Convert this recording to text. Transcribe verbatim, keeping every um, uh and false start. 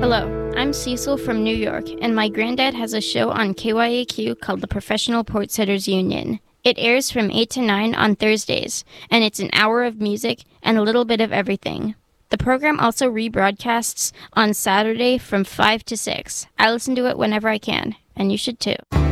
Hello, I'm Cecil from New York, and my granddad has a show on K Y A Q called the Professional Port Sitters Union. It airs from eight to nine on Thursdays, and it's an hour of music and a little bit of everything. The program also rebroadcasts on Saturday from five to six. I listen to it whenever I can, and you should too.